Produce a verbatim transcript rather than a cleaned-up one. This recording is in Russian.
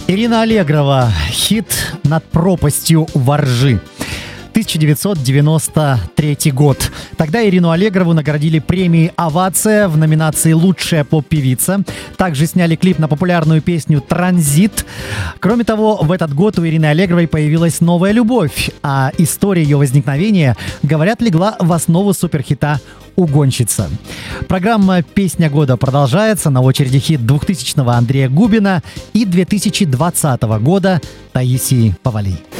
Ирина Аллегрова. Хит «Над пропастью во ржи». тысяча девятьсот девяносто третий год. Тогда Ирину Аллегрову наградили премией «Овация» в номинации «Лучшая поп-певица». Также сняли клип на популярную песню «Транзит». Кроме того, в этот год у Ирины Аллегровой появилась новая любовь, а история ее возникновения, говорят, легла в основу суперхита «Угонщица». Программа «Песня года» продолжается. На очереди хит двухтысячного Андрея Губина и две тысячи двадцатого года Таисии Повалий.